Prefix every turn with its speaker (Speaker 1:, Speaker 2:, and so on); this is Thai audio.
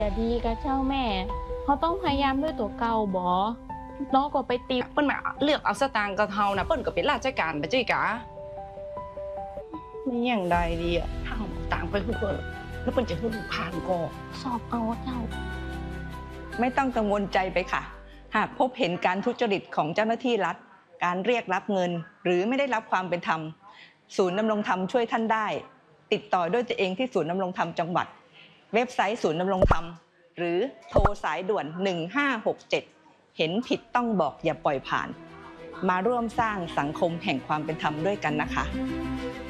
Speaker 1: จะดีกับเจ้าแม่เขาต้องพยายามด้วยตัวเก่าบ่น้องก็ไปตี
Speaker 2: เปิ้นมาเลือกเอาสตางค์กับเฮานะเปิ้นก็เป็นราชการไปจ้อยกะไม่อย่างใดดีอ่ะถ้าเอาตังค์ไปให้เปิ้นแล้วเปิ้นจะให้ลูกผ่านก็
Speaker 1: สอบเอาเจ้า
Speaker 3: ไม่ต้องกังวลใจไปค่ะ หากพบเห็นการทุจริตของเจ้าหน้าที่รัฐ การเรียกรับเงิน หรือไม่ได้รับความเป็นธรรม ศูนย์ดำรงธรรมช่วยท่านได้ ติดต่อด้วยตัวเองที่ศูนย์ดำรงธรรมจังหวัด เว็บไซต์ศูนย์ดำรงธรรม หรือโทรสายด่วน 1567 เห็นผิดต้องบอกอย่าปล่อยผ่าน มาร่วมสร้างสังคมแห่งความเป็นธรรมด้วยกันนะคะ